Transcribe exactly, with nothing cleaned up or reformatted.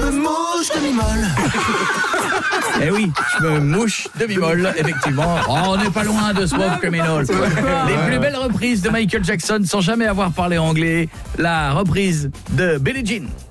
me mouche demi-molle. Eh oui, je me mouche demi-molle, effectivement. Oh, on n'est pas loin de Smooth Criminal. Les plus belles reprises de Michael Jackson sans jamais avoir parlé anglais. La reprise de Billie Jean.